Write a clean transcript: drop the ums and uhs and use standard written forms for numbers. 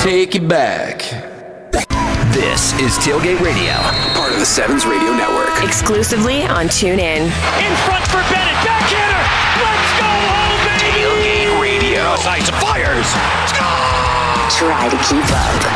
take it back. This is Tailgate Radio, part of the Sevens Radio Network. Exclusively on TuneIn. In front for Bennett, backhander. Let's go home, baby. Tailgate Radio. Sights fires. Score! Try to keep up.